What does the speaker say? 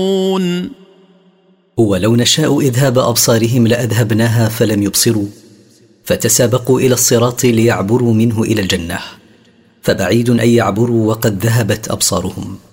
ولو نشاء إذهاب أبصارهم لأذهبناها فلم يبصروا، فتسابقوا إلى الصراط ليعبروا منه إلى الجنة، فبعيد أن يعبروا وقد ذهبت أبصارهم.